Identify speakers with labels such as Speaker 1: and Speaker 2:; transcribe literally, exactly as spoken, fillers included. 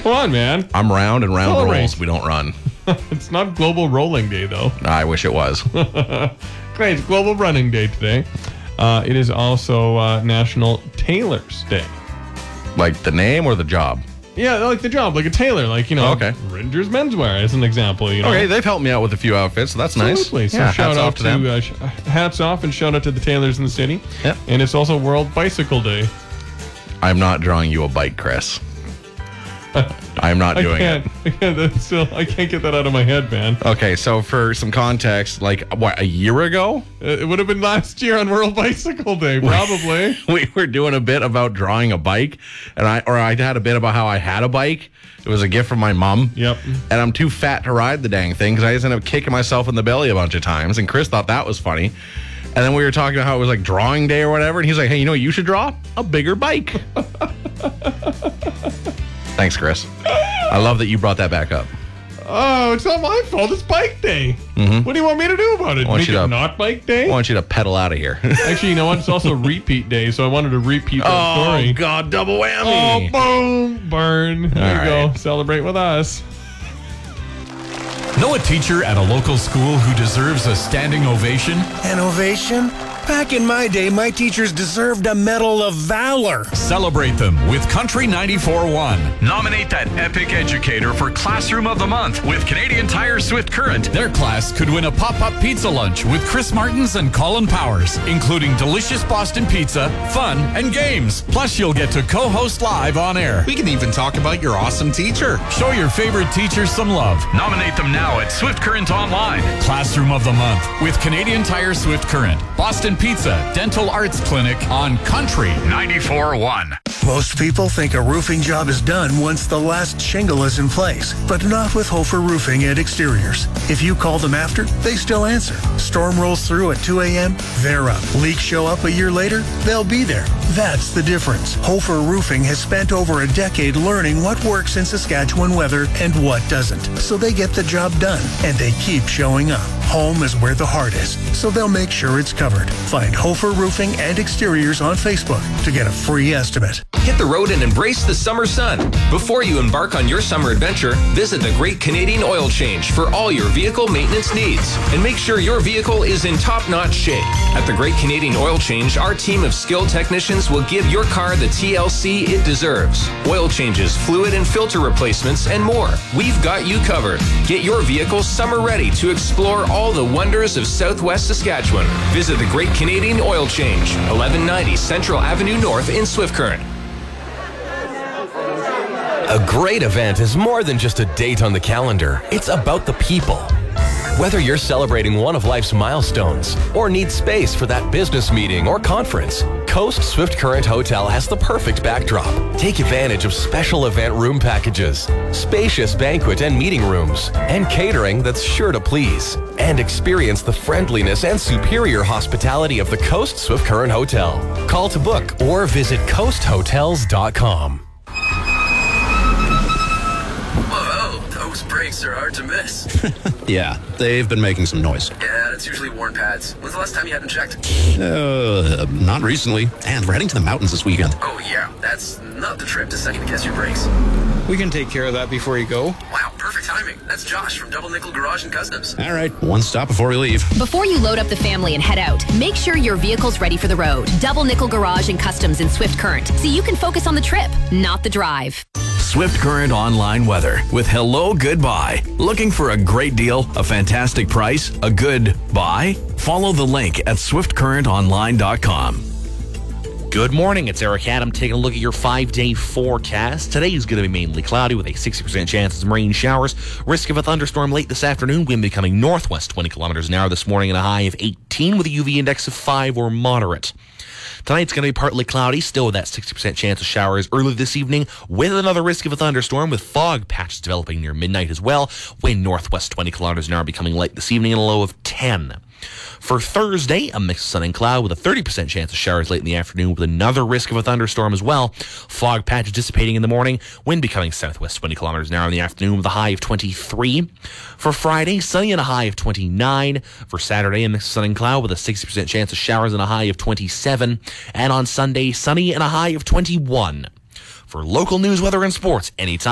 Speaker 1: Come on, man.
Speaker 2: I'm round and round
Speaker 1: Celebrate.
Speaker 2: rolls. We don't run.
Speaker 1: It's not Global Rolling Day, though.
Speaker 2: I wish it was.
Speaker 1: Great. It's Global Running Day today. Uh, it is also uh, National Tailor's Day.
Speaker 2: Like the name or the job?
Speaker 1: Yeah, like the job, like a tailor, like, you know,
Speaker 2: Oh, okay.
Speaker 1: Ringer's Menswear as an example, you know.
Speaker 2: Okay, they've helped me out with a few outfits, so that's
Speaker 1: Absolutely.
Speaker 2: nice.
Speaker 1: So
Speaker 2: Yeah,
Speaker 1: shout
Speaker 2: hats
Speaker 1: out
Speaker 2: off to them.
Speaker 1: uh, sh- hats off and shout out to the tailors in the city.
Speaker 2: Yep.
Speaker 1: And it's also World Bicycle Day.
Speaker 2: I'm not drawing you a bike, Chris. I'm not
Speaker 1: I
Speaker 2: doing
Speaker 1: can't.
Speaker 2: it.
Speaker 1: I can't. That's still. I can't get that out of my head, man.
Speaker 2: Okay, so for some context, like, what, a year ago?
Speaker 1: Uh, It would have been last year on World Bicycle Day, probably.
Speaker 2: We were doing a bit about drawing a bike, and I or I had a bit about how I had a bike. It was a gift from my mom.
Speaker 1: Yep.
Speaker 2: And I'm too fat to ride the dang thing because I just ended up kicking myself in the belly a bunch of times. And Chris thought that was funny. And then we were talking about how it was like drawing day or whatever. And he's like, hey, you know what you should draw? A bigger bike. Thanks, Chris. I love that you brought that back up.
Speaker 1: Oh, it's not my fault. It's Bike Day.
Speaker 2: Mhm.
Speaker 1: What do you want me to do about it?
Speaker 2: want
Speaker 1: Make
Speaker 2: you
Speaker 1: it
Speaker 2: to-
Speaker 1: not Bike Day?
Speaker 2: I want you to pedal out of here.
Speaker 1: Actually, you know what? It's also Repeat Day, so I wanted to repeat that
Speaker 2: Oh,
Speaker 1: story.
Speaker 2: God, double
Speaker 1: Oh,
Speaker 2: whammy.
Speaker 1: boom, burn. There
Speaker 2: All
Speaker 1: you go.
Speaker 2: right.
Speaker 1: Celebrate with us.
Speaker 3: Know a teacher at a local school who deserves a standing ovation?
Speaker 4: An ovation? Back in my day, my teachers deserved a Medal of Valor.
Speaker 3: Celebrate them with Country ninety-four point one. Nominate that epic educator for Classroom of the Month with Canadian Tire Swift Current. Their class could win a pop-up pizza lunch with Chris Martins and Colin Powers, including delicious Boston pizza, fun, and games. Plus, you'll get to co-host live on air.
Speaker 5: We can even talk about your awesome teacher.
Speaker 3: Show your favorite teacher some love. Nominate them now at Swift Current Online. Classroom of the Month with Canadian Tire Swift Current. Boston Pizza Dental Arts Clinic on Country ninety-four point one.
Speaker 4: Most people think a roofing job is done once the last shingle is in place, but not with Hofer Roofing and Exteriors. If you call them after, they still answer. Storm rolls through at two a.m., they're up. Leaks show up a year later, they'll be there. That's the difference. Hofer Roofing has spent over a decade learning what works in Saskatchewan weather and what doesn't, so they get the job done, and they keep showing up. Home is where the heart is, so they'll make sure it's covered. Find Hofer Roofing and Exteriors on Facebook to get a free estimate.
Speaker 6: Hit the road and embrace the summer sun. Before you embark on your summer adventure, visit the Great Canadian Oil Change for all your vehicle maintenance needs. And make sure your vehicle is in top-notch shape. At the Great Canadian Oil Change, our team of skilled technicians will give your car the T L C it deserves. Oil changes, fluid and filter replacements, and more. We've got you covered. Get your vehicle summer ready to explore all the wonders of Southwest Saskatchewan. Visit the Great Canadian Oil Change, eleven ninety Central Avenue North in Swift Current.
Speaker 7: A great event is more than just a date on the calendar. It's about the people. Whether you're celebrating one of life's milestones or need space for that business meeting or conference, Coast Swift Current Hotel has the perfect backdrop. Take advantage of special event room packages, spacious banquet and meeting rooms, and catering that's sure to please. And experience the friendliness and superior hospitality of the Coast Swift Current Hotel. Call to book or visit coast hotels dot com.
Speaker 8: Whoa, those brakes are hard to miss.
Speaker 5: Yeah, they've been making some noise.
Speaker 8: Yeah, that's usually worn pads. When's the last time you had them checked?
Speaker 5: Uh, not recently. And we're heading to the mountains this weekend.
Speaker 8: Oh, yeah, that's not the trip to second guess your brakes.
Speaker 9: We can take care of that before you go.
Speaker 8: Wow, perfect timing. That's Josh from Double Nickel Garage and Customs.
Speaker 5: All right, one stop before we leave.
Speaker 10: Before you load up the family and head out, make sure your vehicle's ready for the road. Double Nickel Garage and Customs in Swift Current, so you can focus on the trip, not the drive.
Speaker 11: Swift Current online weather with Hello Goodbye. Looking for a great deal, a fantastic price, a good buy? Follow the link at swift current online dot com.
Speaker 12: Good morning, it's Eric Adam taking a look at your five-day forecast. Today is going to be mainly cloudy with a sixty percent chance of some rain showers. Risk of a thunderstorm late this afternoon. Wind becoming northwest twenty kilometers an hour this morning and a high of eighteen with a U V index of five or moderate. Tonight's going to be partly cloudy, still with that sixty percent chance of showers early this evening, with another risk of a thunderstorm, with fog patches developing near midnight as well. Wind northwest twenty kilometers an hour becoming light this evening and a low of ten. For Thursday, a mix of sun and cloud with a thirty percent chance of showers late in the afternoon with another risk of a thunderstorm as well. Fog patches dissipating in the morning, wind becoming southwest twenty kilometers an hour in the afternoon with a high of twenty-three. For Friday, sunny and a high of twenty-nine. For Saturday, a mix of sun and cloud with a sixty percent chance of showers and a high of twenty-seven. And on Sunday, sunny and a high of twenty-one. For local news, weather, and sports anytime.